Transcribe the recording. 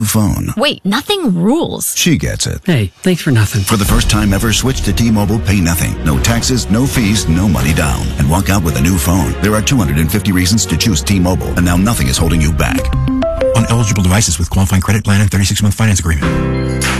phone. Wait, nothing rules. She gets it. Hey, thanks for nothing. For the first time ever, switch to T-Mobile, pay nothing. No taxes, no fees, no money down. And walk out with a new phone. There are 250 reasons to choose T-Mobile, and now nothing is holding you back. On eligible devices with qualifying credit plan and 36-month finance agreement.